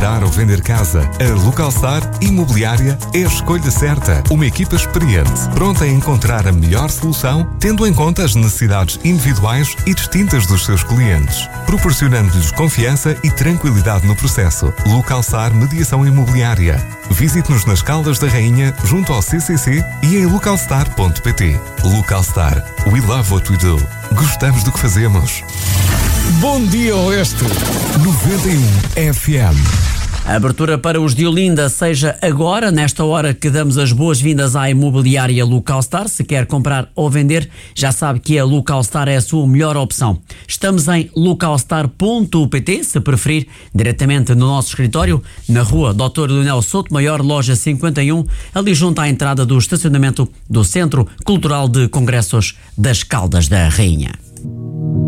comprar ou vender casa, a Localstar Imobiliária é a escolha certa. Uma equipa experiente, pronta a encontrar a melhor solução, tendo em conta as necessidades individuais e distintas dos seus clientes, proporcionando-lhes confiança e tranquilidade no processo. Localstar Mediação Imobiliária. Visite-nos nas Caldas da Rainha, junto ao CCC e em localstar.pt. Localstar. We love what we do. Gostamos do que fazemos. Bom dia, Oeste. 91 FM. A abertura para os de Olinda seja agora, nesta hora que damos as boas-vindas à imobiliária Localstar. Se quer comprar ou vender, já sabe que a Localstar é a sua melhor opção. Estamos em localstar.pt, se preferir, diretamente no nosso escritório, na rua Dr. Leonel Soutomaior, loja 51, ali junto à entrada do estacionamento do Centro Cultural de Congressos das Caldas da Rainha.